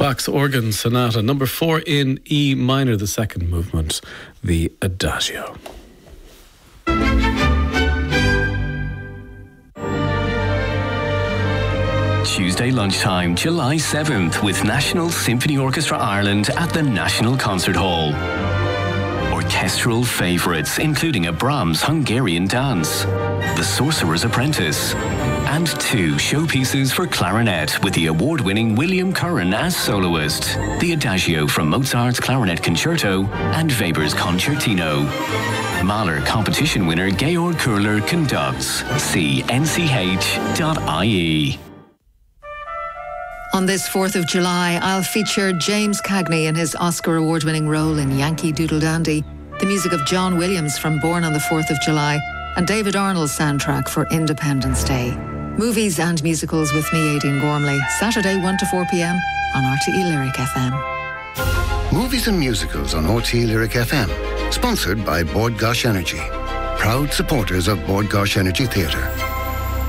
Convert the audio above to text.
Bach's Organ Sonata, number 4 in E minor, the second movement, the Adagio. Tuesday lunchtime, July 7th, with National Symphony Orchestra Ireland at the National Concert Hall. Orchestral favourites, including a Brahms Hungarian dance, The Sorcerer's Apprentice, and 2 showpieces for clarinet with the award-winning William Curran as soloist, the Adagio from Mozart's Clarinet Concerto and Weber's Concertino. Mahler competition winner Georg Kuhler conducts. See nch.ie. On this 4th of July, I'll feature James Cagney in his Oscar award-winning role in Yankee Doodle Dandy, the music of John Williams from Born on the 4th of July, and David Arnold's soundtrack for Independence Day. Movies and musicals with me, Aideen Gormley, Saturday 1 to 4 p.m. on RTE Lyric FM. Movies and musicals on RTE Lyric FM, sponsored by Bord Gáis Energy, proud supporters of Bord Gáis Energy Theatre.